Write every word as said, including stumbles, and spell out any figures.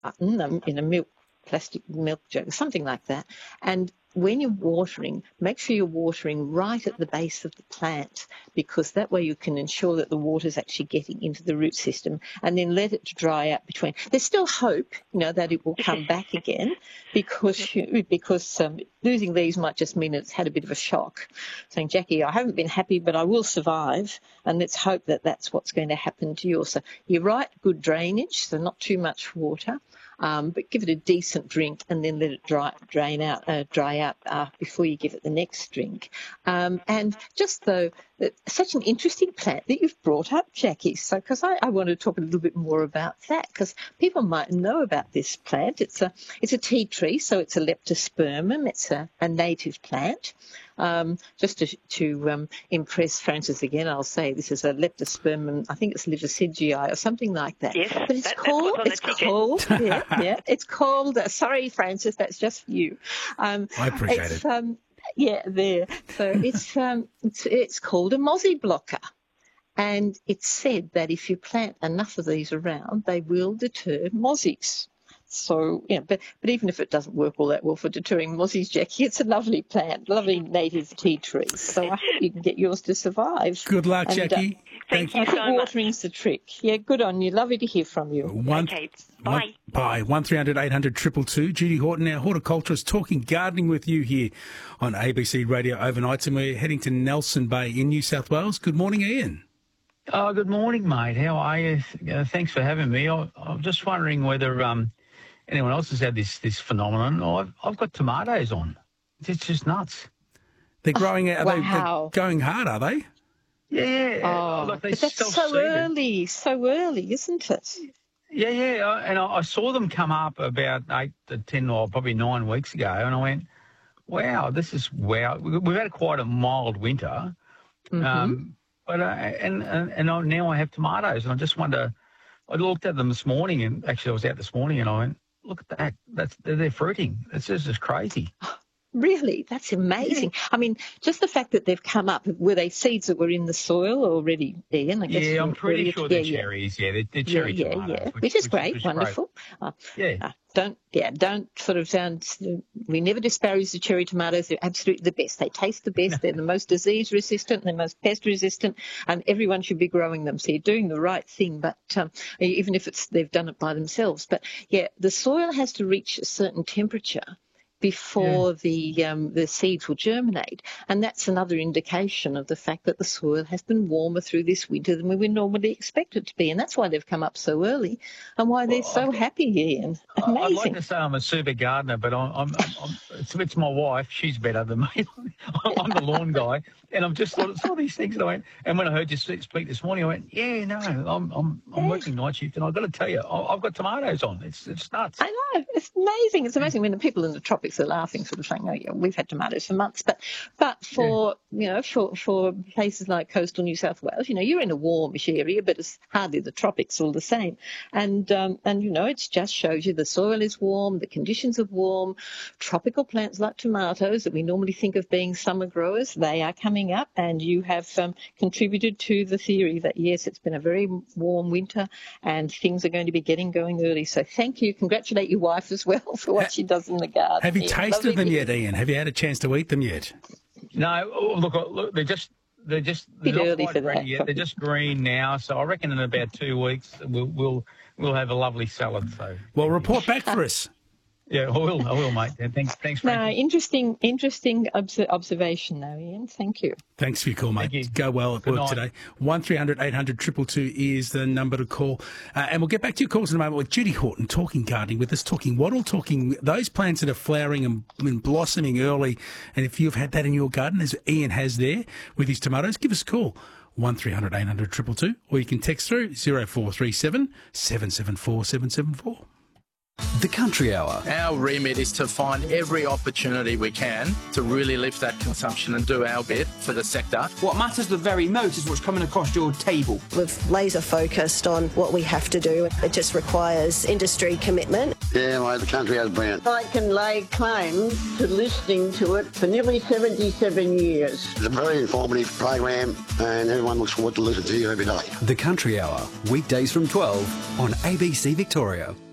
um, in a milk plastic milk jug, something like that. And when you're watering, make sure you're watering right at the base of the plant, because that way you can ensure that the water is actually getting into the root system, and then let it dry out between. There's still hope, you know, that it will come back again, because you, because um, losing these might just mean it's had a bit of a shock, saying, Jackie, I haven't been happy, but I will survive, and let's hope that that's what's going to happen to you. So you're right, good drainage, so not too much water. Um, but give it a decent drink and then let it dry, drain out, uh, dry out uh, before you give it the next drink. Um, and just though, such an interesting plant that you've brought up, Jackie. So, because I, I want to talk a little bit more about that, because people might know about this plant. It's a it's a tea tree, so it's a leptospermum. It's a, a native plant. Um, just to, to um, impress Frances again, I'll say this is a leptospermum. I think it's Liversidgii or something like that. Yes, but it's that, called. It's called. yeah, yeah. It's called. Uh, sorry, Frances, that's just for you. Um, I appreciate it's, it. Um, yeah, there. So it's um, it's it's called a mozzie blocker. And it's said that if you plant enough of these around, they will deter mozzies. So, yeah, but, but even if it doesn't work all that well for deterring mozzies, Jackie, it's a lovely plant, lovely native tea tree. So I hope you can get yours to survive. Good luck, and, Jackie. Uh, thank, thank you I think so much. watering's the trick. Yeah, good on you. Lovely to hear from you. One, okay, one, bye. bye. one three hundred eight hundred two two two. Judy Horton, our horticulturist, talking gardening with you here on A B C Radio Overnights, and we're heading to Nelson Bay in New South Wales. Good morning, Ian. Oh, good morning, mate. How are you? Uh, thanks for having me. I, I'm just wondering whether um, anyone else has had this this phenomenon. Oh, I've, I've got tomatoes on. It's just nuts. They're growing out. Are wow. they, they're going hard, are they? Yeah. Oh, like they but that's so self-seeded. early, so early, isn't it? Yeah, yeah. I- And I, I saw them come up about eight to ten or probably nine weeks ago, and I went, wow, this is wow. We- We've had quite a mild winter. Mm-hmm. Um, but uh, and and, and I, now I have tomatoes, and I just wonder. I looked at them this morning, and actually I was out this morning, and I went, look at that. That's they're, they're fruiting. It's just, just crazy. Really? That's amazing. I mean, just the fact that they've come up, were they seeds that were in the soil already, Ian? I guess Yeah, I'm pretty already- sure yeah, they're yeah. cherries. Yeah, they're, they're cherry yeah, tomatoes. yeah, yeah. Which, which is great, which wonderful. Great. Uh, Yeah. uh, don't, yeah, don't sort of sound. We never disparage the cherry tomatoes. They're absolutely the best. They taste the best. They're the most disease resistant. They're most pest resistant, and everyone should be growing them. So you're doing the right thing. But um, even if it's they've done it by themselves, but yeah, the soil has to reach a certain temperature before yeah. the um, the seeds will germinate. And that's another indication of the fact that the soil has been warmer through this winter than we would normally expect it to be. And that's why they've come up so early and why they're Well, so I've, happy, Ian. Amazing. I'd like to say I'm a super gardener, but I'm, I'm, I'm, I'm it's, it's my wife. She's better than me. I'm the lawn guy. And I've just thought, saw these things, and I went, and when I heard you speak this morning, I went, yeah, no, I'm I'm, I'm working night shift, and I've got to tell you, I've got tomatoes on. It's it's nuts. I know. It's amazing. It's amazing when the people in the tropics are laughing, sort of saying, oh, yeah, we've had tomatoes for months. But but for, yeah. you know, for, for places like coastal New South Wales, you know, you're in a warmish area, but it's hardly the tropics all the same. And, um, and you know, it just shows you the soil is warm, the conditions are warm. Tropical plants like tomatoes that we normally think of being summer growers, they are coming up, and you have um, contributed to the theory that, yes, it's been a very warm winter and things are going to be getting going early. So thank you. Congratulate your wife as well for what ha- she does in the garden. Have you yeah, tasted them yet, Ian? Have you had a chance to eat them yet? No, oh, look, look, they're just they're just Bit they're not early quite for ready that, yet. probably. They're just green now, so I reckon in about two weeks we'll we'll we'll have a lovely salad. So well, report back for us. Yeah, I will, I will, mate. Yeah, thanks, thanks, No, Frankie. interesting, interesting obs- observation, though, Ian. Thank you. Thanks for your call, mate. Thank you. Go well at Good work night. today. one three hundred eight hundred two two two is the number to call. Uh, and we'll get back to your calls in a moment with Judy Horton talking gardening with us, talking wattle, talking those plants that are flowering and, and blossoming early. And if you've had that in your garden, as Ian has there with his tomatoes, give us a call. one three hundred eight hundred two two two, or you can text through zero four three seven seven seven four seven seven four. The Country Hour. Our remit is to find every opportunity we can to really lift that consumption and do our bit for the sector. What matters the very most is what's coming across your table. We've laser focused on what we have to do. It just requires industry commitment. Yeah, mate, the country has brilliant. I can lay claim to listening to it for nearly seventy-seven years. It's a very informative program and everyone looks forward to listening to you every day. The Country Hour, weekdays from twelve on A B C Victoria.